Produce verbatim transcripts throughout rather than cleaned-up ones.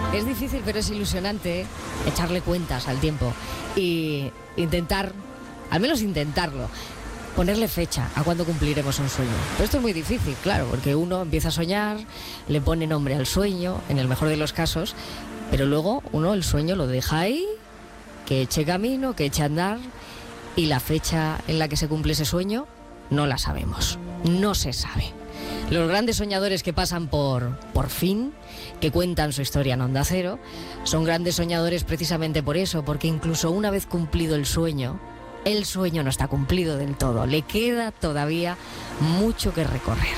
Es difícil, pero es ilusionante, ¿eh? Echarle cuentas al tiempo y intentar, al menos intentarlo, ponerle fecha a cuándo cumpliremos un sueño. Pero esto es muy difícil, claro, porque uno empieza a soñar, le pone nombre al sueño, en el mejor de los casos, pero luego uno el sueño lo deja ahí, que eche camino, que eche a andar, y la fecha en la que se cumple ese sueño no la sabemos, no se sabe. Los grandes soñadores que pasan por, por fin, que cuentan su historia en Onda Cero, son grandes soñadores precisamente por eso, porque incluso una vez cumplido el sueño, el sueño no está cumplido del todo, le queda todavía mucho que recorrer.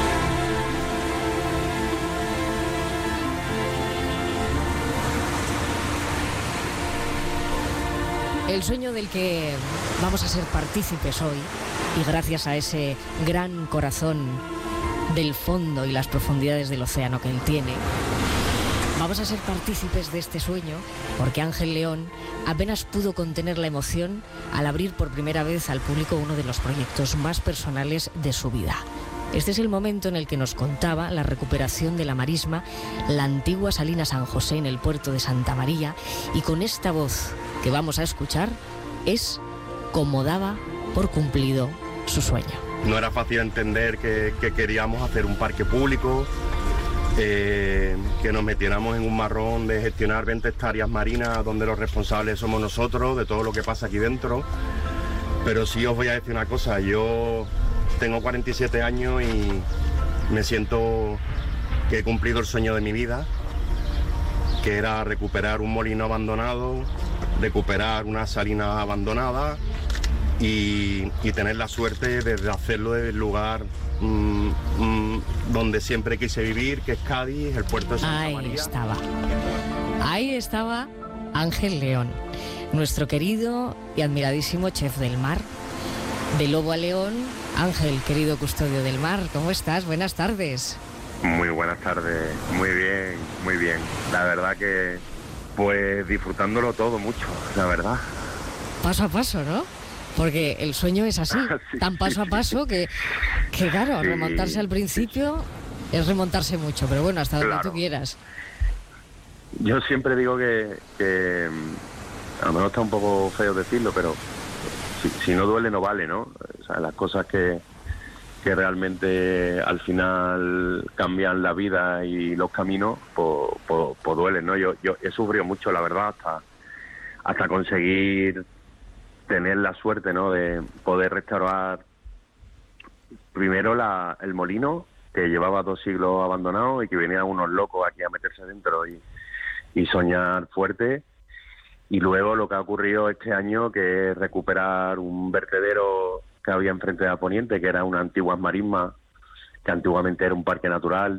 El sueño del que vamos a ser partícipes hoy, y gracias a ese gran corazón del fondo y las profundidades del océano que él tiene, vamos a ser partícipes de este sueño porque Ángel León apenas pudo contener la emoción al abrir por primera vez al público uno de los proyectos más personales de su vida. Este es el momento en el que nos contaba la recuperación de la marisma, la antigua Salina San José en el puerto de Santa María, y con esta voz que vamos a escuchar es como daba por cumplido su sueño. No era fácil entender que, que queríamos hacer un parque público, eh, que nos metiéramos en un marrón de gestionar veinte hectáreas marinas donde los responsables somos nosotros, de todo lo que pasa aquí dentro. Pero sí os voy a decir una cosa, yo tengo cuarenta y siete años y me siento que he cumplido el sueño de mi vida, que era recuperar un molino abandonado, recuperar una salina abandonada y, y tener la suerte de hacerlo desde el lugar mmm, mmm, donde siempre quise vivir, que es Cádiz, el puerto de Santa Ahí María. Ahí estaba, ahí estaba Ángel León, nuestro querido y admiradísimo chef del mar, de lobo a león. Ángel, querido custodio del mar, ¿cómo estás? Buenas tardes. Muy buenas tardes, muy bien, muy bien. La verdad que, pues, disfrutándolo todo mucho, la verdad. Paso a paso, ¿no? Porque el sueño es así, sí, tan paso a paso que, que claro, sí, remontarse al principio sí. es remontarse mucho, pero bueno, hasta donde claro. tú quieras. Yo siempre digo que, que, a lo mejor está un poco feo decirlo, pero si, si no duele no vale, ¿no? O sea, las cosas que, que realmente al final cambian la vida y los caminos, pues, pues, pues duelen, ¿no? Yo, yo he sufrido mucho, la verdad, hasta, hasta conseguir tener la suerte, ¿no?, de poder restaurar primero la, el molino, que llevaba dos siglos abandonado y que venían unos locos aquí a meterse dentro y, y soñar fuerte. Y luego lo que ha ocurrido este año, que es recuperar un vertedero que había enfrente de la Poniente, que era una antigua marisma, que antiguamente era un parque natural,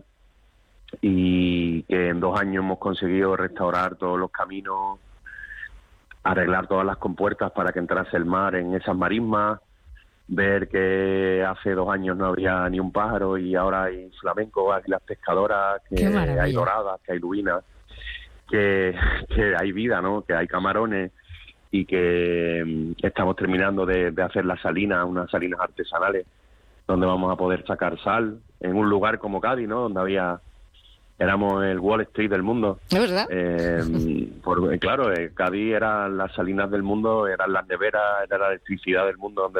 y que en dos años hemos conseguido restaurar todos los caminos, arreglar todas las compuertas para que entrase el mar en esas marismas, ver que hace dos años no había ni un pájaro y ahora hay flamencos, águilas pescadoras, que hay doradas, que hay lubinas, que, que hay vida, ¿no?, que hay camarones, y que um, estamos terminando de, de hacer las salinas, unas salinas artesanales, donde vamos a poder sacar sal, en un lugar como Cádiz, ¿no?, donde había... éramos el Wall Street del mundo. ¿Es verdad? Eh, por, claro, eh, Cádiz era las salinas del mundo, eran las neveras, era la electricidad del mundo, donde